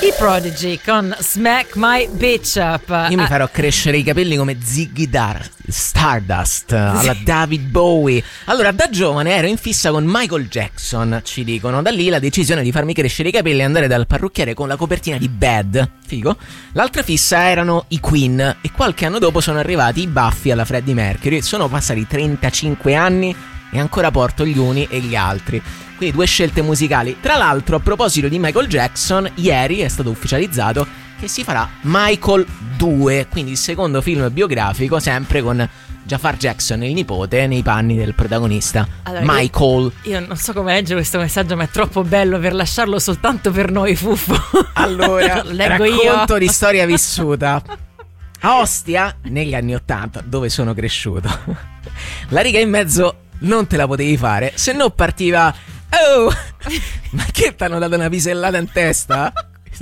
I Prodigy con Smack My Bitch Up. Io mi farò crescere i capelli come Ziggy Stardust alla David Bowie. Allora, da giovane ero in fissa con Michael Jackson, ci dicono. Da lì la decisione di farmi crescere i capelli e andare dal parrucchiere con la copertina di Bad. Figo. L'altra fissa erano i Queen e qualche anno dopo sono arrivati i baffi alla Freddie Mercury. Sono passati 35 anni e ancora porto gli uni e gli altri. Quindi 2 scelte musicali. Tra l'altro, a proposito di Michael Jackson, ieri è stato ufficializzato che si farà Michael 2, quindi il secondo film biografico, sempre con Jafar Jackson, il nipote, nei panni del protagonista, allora, Michael. Io non so come leggere questo messaggio, ma è troppo bello per lasciarlo soltanto per noi, Fuffo. Allora, racconto di storia vissuta. A Ostia, negli anni '80, dove sono cresciuto, la riga in mezzo non te la potevi fare, se no partiva: oh, ma che t'hanno dato una pisellata in testa?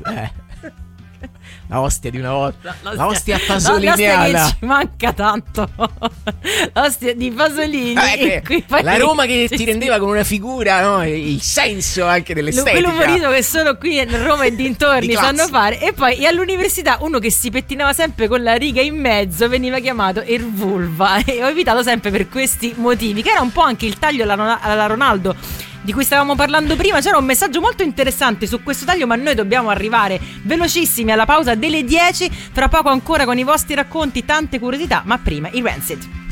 La Ostia di una volta, la Ostia pasoliniana. L'Ostia che ci manca tanto, l'Ostia di Pasolini. La Roma che ti rendeva con una figura, no? Il senso anche dell'estetica. Quell'umorino che solo qui in Roma e dintorni sanno fare. E poi all'università uno che si pettinava sempre con la riga in mezzo veniva chiamato Ervulva. E ho evitato sempre per questi motivi, che era un po' anche il taglio alla Ronaldo di cui stavamo parlando prima. C'era un messaggio molto interessante su questo taglio, ma noi dobbiamo arrivare velocissimi alla pausa delle 10. Fra poco ancora con i vostri racconti, tante curiosità, ma prima i Rancid.